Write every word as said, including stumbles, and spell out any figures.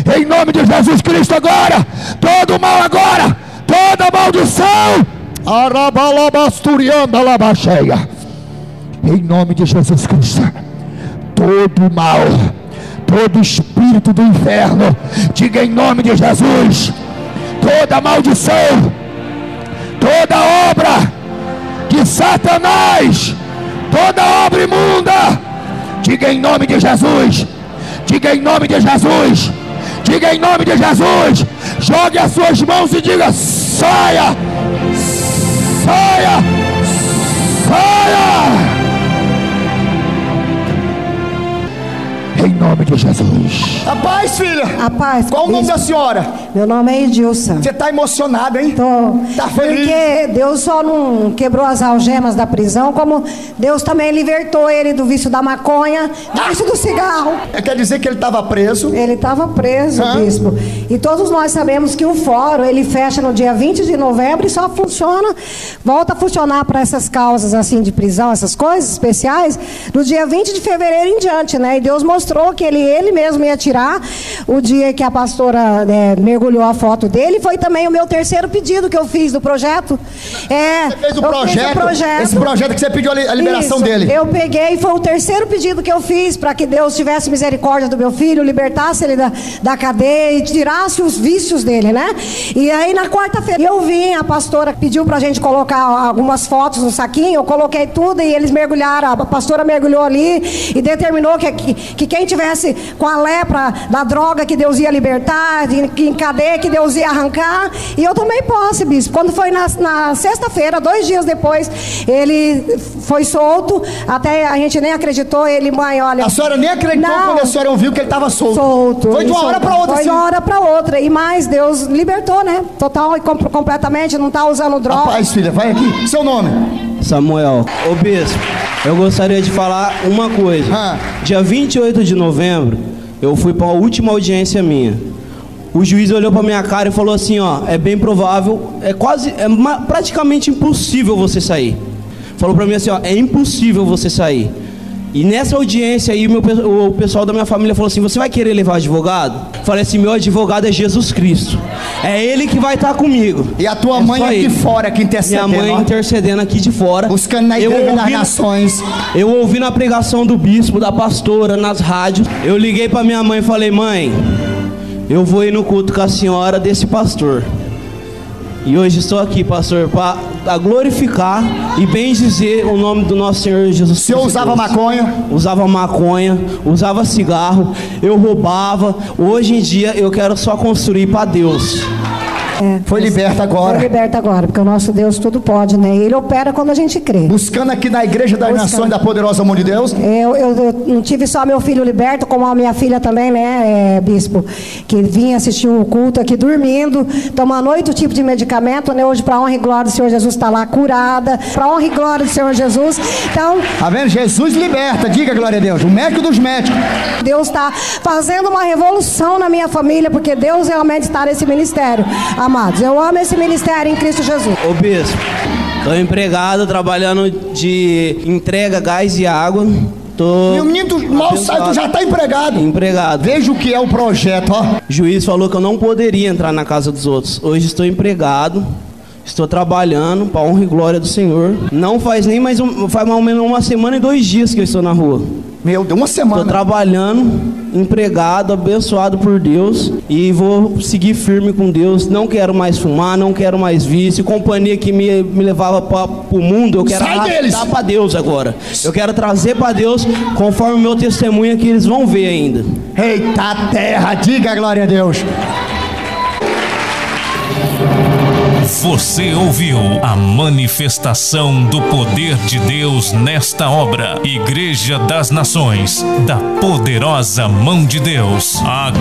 Em nome de Jesus Cristo agora, todo mal agora, toda maldição, arabalabasturianda labacheia, em nome de Jesus Cristo, todo mal, todo espírito do inferno, diga em nome de Jesus, toda maldição, toda obra de Satanás, toda obra imunda, diga em nome de Jesus, diga em nome de Jesus, diga em nome de Jesus, jogue as suas mãos e diga: saia, saia, saia, em nome de Jesus. A paz, filha. A paz. Qual o nome da senhora? Meu nome é Edilson. Você está emocionada, hein? Tô. Tá feliz? Porque Deus só não quebrou as algemas da prisão, como Deus também libertou ele do vício da maconha, do vício do cigarro. Quer dizer que ele estava preso? Ele estava preso, Hã? bispo. E todos nós sabemos que o fórum, ele fecha no dia vinte de novembro e só funciona, volta a funcionar para essas causas assim de prisão, essas coisas especiais, no dia vinte de fevereiro em diante, né? E Deus mostrou que ele, ele mesmo ia tirar o dia que a pastora é, mergulhou a foto dele. Foi também o meu terceiro pedido que eu fiz do projeto. É, Você fez o eu projeto, fiz o projeto. esse projeto que você pediu a li- a liberação Isso, dele. eu peguei, foi o terceiro pedido que eu fiz para que Deus tivesse misericórdia do meu filho, libertasse ele da, da cadeia e tirasse os vícios dele, né? E aí na quarta-feira eu vim, a pastora pediu pra gente colocar algumas fotos no saquinho, eu coloquei tudo e eles mergulharam, a pastora mergulhou ali e determinou que, que, que quem tivesse com a lepra da droga que Deus ia libertar, de, que em cadeia que Deus ia arrancar, e eu tomei posse, bispo. Quando foi na, na sexta-feira, dois dias depois, ele foi solto, até a gente nem acreditou, ele, mãe, olha... A senhora nem acreditou Não. quando a senhora ouviu que ele estava solto. Solto. Foi de uma Isso, hora para outra. Foi de assim. uma hora para outra. E mais, Deus libertou, né? Total e com- completamente, não tá usando droga. Rapaz, filha, vai aqui. Seu nome? Samuel. Ô bispo, eu gostaria de falar uma coisa. Ah. Dia vinte e oito de novembro, eu fui para a última audiência minha. O juiz olhou para minha cara e falou assim, ó, é bem provável, é quase, é ma- praticamente impossível você sair. Falou para mim assim, ó, é impossível você sair. E nessa audiência aí, meu, pe- o pessoal da minha família falou assim, você vai querer levar advogado? Falei assim, meu advogado é Jesus Cristo. É ele que vai estar comigo. E a tua É mãe só aqui ele. fora, que intercedendo. Minha mãe ó. intercedendo aqui de fora. Buscando na Eu igreja das ouvi- nações. Eu ouvi na pregação do bispo, da pastora, nas rádios. Eu liguei pra minha mãe e falei, mãe, eu vou ir no culto com a senhora desse pastor. E hoje estou aqui, pastor, para glorificar e bendizer o nome do nosso Senhor Jesus O senhor Cristo. usava maconha? Usava maconha, usava cigarro, eu roubava. Hoje em dia eu quero só construir para Deus. É, Foi liberta agora. Foi liberta agora, porque o nosso Deus tudo pode, né? Ele opera quando a gente crê. Buscando aqui na igreja das Buscando. nações da poderosa mão de Deus. Eu, eu, eu não tive só meu filho liberto, como a minha filha também, né, é, bispo? Que vinha assistir o culto aqui dormindo, tomando oito tipos de medicamento, né? Hoje, para honra e glória do Senhor Jesus, está lá curada. Para honra e glória do Senhor Jesus. Então, Tá vendo? Jesus liberta. Diga glória a Deus. O médico dos médicos. Deus está fazendo uma revolução na minha família, porque Deus realmente está nesse ministério, amados. Eu amo esse ministério em Cristo Jesus. Ô bispo, tô empregado, trabalhando de entrega, gás e água. Tô E o menino tu- mal sai, tu já está empregado. empregado. Veja o que é o projeto, ó. O juiz falou que eu não poderia entrar na casa dos outros. Hoje estou empregado, estou trabalhando para honra e glória do Senhor. Não faz nem mais um, faz mais ou menos uma semana e dois dias que eu estou na rua. Meu Deus, uma Estou semana. trabalhando, empregado, abençoado por Deus e vou seguir firme com Deus. Não quero mais fumar, não quero mais vício. Companhia que me, me levava para o mundo, eu quero Sai deles. arrastar para Deus agora. Eu quero trazer para Deus conforme o meu testemunho é que eles vão ver ainda. Eita terra, diga glória a Deus. Você ouviu a manifestação do poder de Deus nesta obra. Igreja das Nações, da poderosa mão de Deus. A